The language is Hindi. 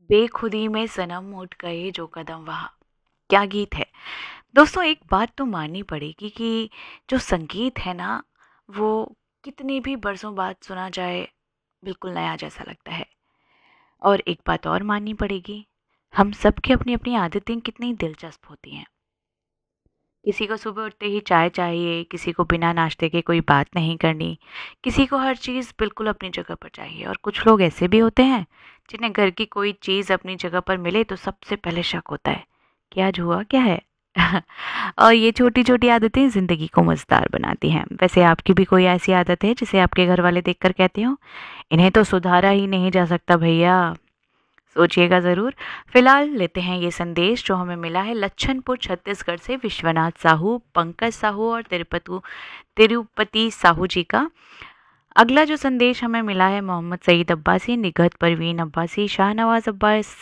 बेखुदी में सनम उठ गए जो कदम वहाँ। क्या गीत है। दोस्तों, एक बात तो माननी पड़ेगी कि जो संगीत है ना, वो कितने भी बरसों बाद सुना जाए बिल्कुल नया जैसा लगता है। और एक बात और माननी पड़ेगी, हम सबकी अपनी अपनी आदतें कितनी दिलचस्प होती हैं। किसी को सुबह उठते ही चाय चाहिए, किसी को बिना नाश्ते के कोई बात नहीं करनी, किसी को हर चीज़ बिल्कुल अपनी जगह पर चाहिए, और कुछ लोग ऐसे भी होते हैं जिन्हें घर की कोई चीज़ अपनी जगह पर मिले तो सबसे पहले शक होता है, क्या आज हुआ क्या है। और ये छोटी छोटी आदतें ज़िंदगी को मज़ेदार बनाती हैं। वैसे आपकी भी कोई ऐसी आदत है जिसे आपके घर वाले देखकर कहते हो, इन्हें तो सुधारा ही नहीं जा सकता भैया? सोचिएगा ज़रूर। फिलहाल लेते हैं ये संदेश जो हमें मिला है लच्छनपुर छत्तीसगढ़ से विश्वनाथ साहू, पंकज साहू और तिरुपति साहू जी का। अगला जो संदेश हमें मिला है मोहम्मद सईद अब्बासी, निगहत परवीन अब्बासी, शाहनवाज अब्बास